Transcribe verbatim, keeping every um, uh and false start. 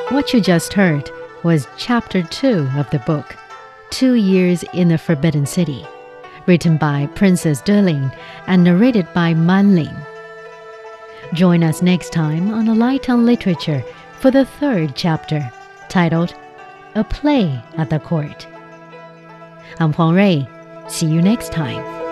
What you just heard was Chapter two of the book, Two Years in the Forbidden City, written by Princess Deling and narrated by Man Ling. Join us next time on A Light on Literature for the third chapter, titled A Play at the Court. I'm Huang Rui. See you next time.